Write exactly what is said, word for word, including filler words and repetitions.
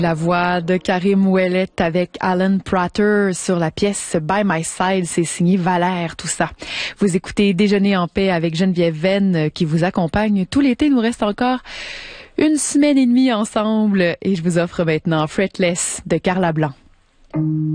La voix de Karim Ouellet avec Alan Prater sur la pièce By My Side, c'est signé Valère, tout ça. Vous écoutez Déjeuner en paix avec Geneviève Venn qui vous accompagne tout l'été. Il nous reste encore une semaine et demie ensemble et je vous offre maintenant Fretless de Carla Blanc.